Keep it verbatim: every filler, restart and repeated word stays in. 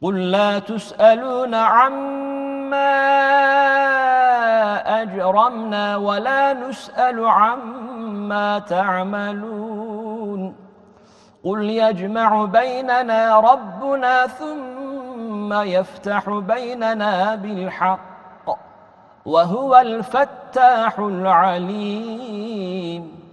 قل لا تسألون عما أجرمنا ولا نسأل عما تعملون قل يجمع بيننا ربنا ثم يفتح بيننا بالحق وهو الفتاح العليم